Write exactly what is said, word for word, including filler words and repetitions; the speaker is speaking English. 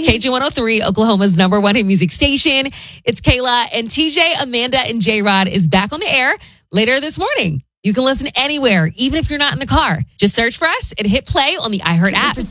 K J one oh three, Oklahoma's number one hit music station. It's Kayla, and T J, Amanda, and J-Rod is back on the air later this morning. You can listen anywhere, even if you're not in the car. Just search for us and hit play on the iHeart app.